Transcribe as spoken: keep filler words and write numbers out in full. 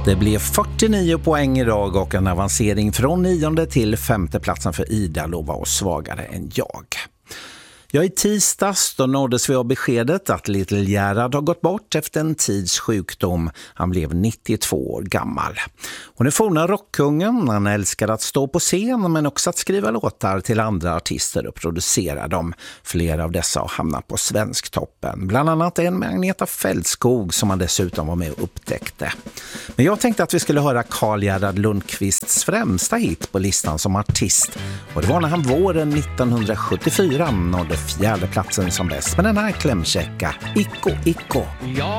Det blev fyrtionio poäng idag och en avancering från nionde till femte platsen för Ida Lova och svagare än jag. Ja, i tisdags då nåddes vi av beskedet att Little Gerhard har gått bort efter en tids sjukdom. Han blev nittiotvå år gammal. Hon är forna rockkungen. Han älskar att stå på scen men också att skriva låtar till andra artister och producera dem. Flera av dessa har hamnat på Svensktoppen. Bland annat en med Agneta Fältskog som han dessutom var med och upptäckte. Men jag tänkte att vi skulle höra Karl Gerhard Lundqvists främsta hit på listan som artist. Och det var när han våren nittonhundrasjuttiofyra nådde fjärde platsen som bäst med den här klämkäcka Icko Icko. Ja,